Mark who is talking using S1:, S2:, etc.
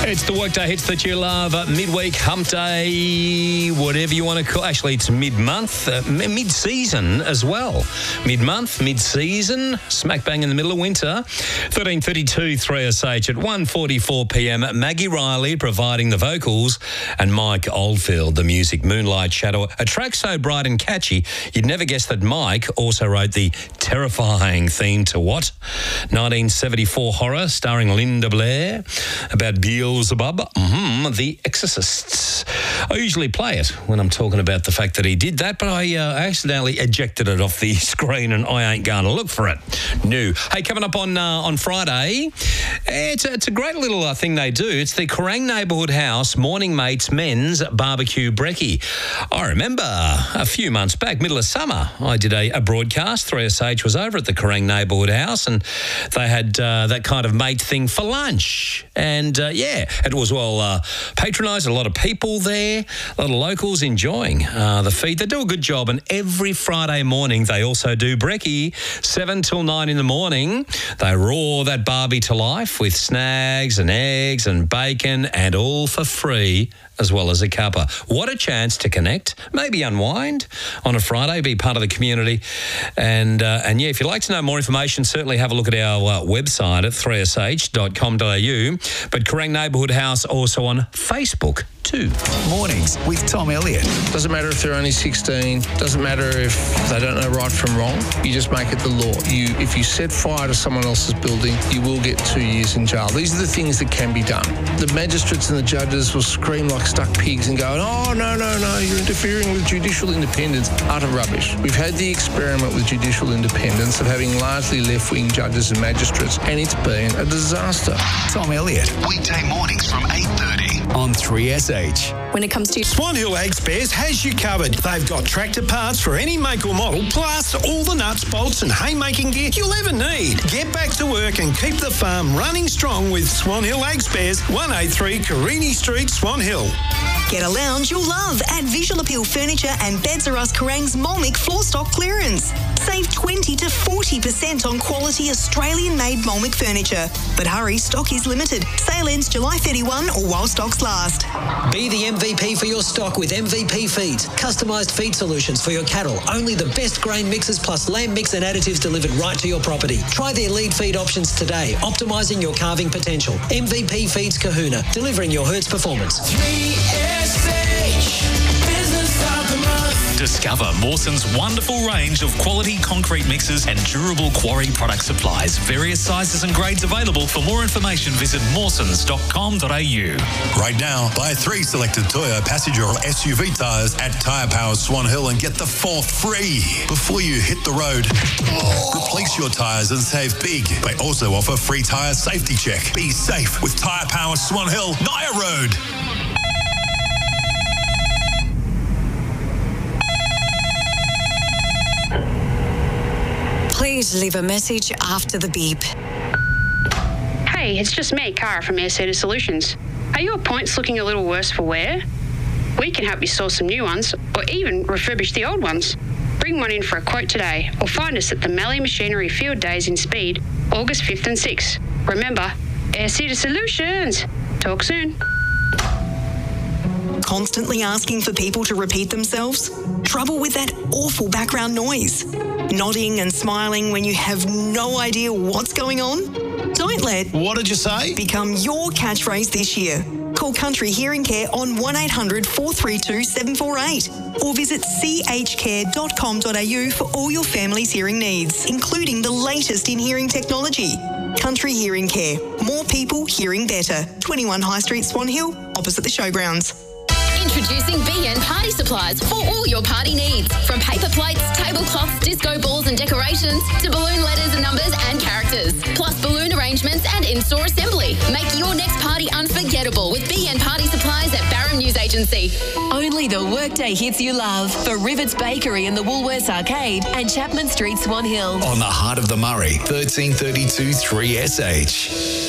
S1: It's the workday hits that you love. Midweek, hump day, whatever you want to call. Actually, it's mid-month, mid-season as well. Mid-month, mid-season, smack bang in the middle of winter. 13:32 3SH at 1:44 p.m. Maggie Riley providing the vocals and Mike Oldfield the music. Moonlight Shadow, a track so bright and catchy, you'd never guess that Mike also wrote the terrifying theme to what? 1974 horror starring Linda Blair about Beelzebub, The Exorcists. I usually play it when I'm talking about the fact that he did that, but I accidentally ejected it off the screen and I ain't going to look for it. No. Hey, coming up on Friday, it's a great little thing they do. It's the Kerrang Neighbourhood House Morning Mates Men's Barbecue Brekkie. I remember a few months back, middle of summer, I did a broadcast. 3SH was over at the Kerrang Neighbourhood House and they had that kind of mate thing for lunch. And, it was well patronised. A lot of people there, a lot of locals enjoying the feed. They do a good job. And every Friday morning, they also do brekkie, 7 till 9 in the morning. They roar that barbie to life with snags and eggs and bacon and all for free, as well as a cuppa. What a chance to connect, maybe unwind on a Friday, be part of the community. And if you'd like to know more information, certainly have a look at our website at 3sh.com.au. But Kerrang Neighbourhood House also on Facebook too.
S2: Mornings with Tom Elliott.
S3: Doesn't matter if they're only 16. Doesn't matter if they don't know right from wrong. You just make it the law. If you set fire to someone else's building, you will get 2 years in jail. These are the things that can be done. The magistrates and the judges will scream like stuck pigs and go, oh, no, you're interfering with judicial independence. Utter rubbish. We've had the experiment with judicial independence of having largely left-wing judges and magistrates, and it's been a disaster.
S2: Tom Elliott.
S4: Weekday mornings from 8:30
S2: on 3SH.
S5: When it comes to
S6: Swan Hill Ag Spares has you covered. They've got tractor parts for any make or model, plus all the nuts, bolts and haymaking gear you'll ever need. Get back to work and keep the farm running strong with Swan Hill Ag Spares, 183 Carini Street, Swan Hill.
S5: Get a lounge you'll love at Visual Appeal Furniture and Beds R Us Kerrang's Molmick floor stock clearance. Save 20 to 40% on quality Australian-made Molmick furniture. But hurry, stock is limited. Sale ends July 31 or while stocks last.
S7: Be the MVP for your stock with MVP Feeds. Customised feed solutions for your cattle. Only the best grain mixes plus lamb mix and additives delivered right to your property. Try their lead feed options today, optimising your calving potential. MVP Feeds Kahuna, delivering your herd's performance.
S8: 3SH, Business of the Month.
S9: Discover Mawson's wonderful range of quality concrete mixes and durable quarry product supplies. Various sizes and grades available. For more information, visit mawsons.com.au.
S4: Right now, buy 3 selected Toyo passenger or SUV tyres at Tyre Power Swan Hill and get the 4th free before you hit the road. Replace your tyres and save big. They also offer free tyre safety check. Be safe with Tyre Power Swan Hill, Naya Road.
S10: Please leave a message after the beep.
S11: Hey, it's just me, Cara from Airsetter Solutions. Are your points looking a little worse for wear? We can help you source some new ones or even refurbish the old ones. Bring one in for a quote today or find us at the Mallee Machinery Field Days in Speed, August 5th and 6th. Remember, Airsetter Solutions. Talk soon.
S5: Constantly asking for people to repeat themselves? Trouble with that awful background noise? Nodding and smiling when you have no idea what's going on? Don't let
S6: What did you say?
S5: become your catchphrase this year. Call Country Hearing Care on 1800 432 748 or visit chcare.com.au for all your family's hearing needs, including the latest in hearing technology. Country Hearing Care. More people hearing better. 21 High Street, Swan Hill, opposite the showgrounds.
S12: Introducing BN Party Supplies for all your party needs. From paper plates, tablecloths, disco balls and decorations to balloon letters and numbers and characters. Plus balloon arrangements and in-store assembly. Make your next party unforgettable with BN Party Supplies at Barham News Agency.
S13: Only the workday hits you love for Rivets Bakery in the Woolworths Arcade and Chapman Street, Swan Hill.
S2: On the heart of the Murray, 1332 3SH.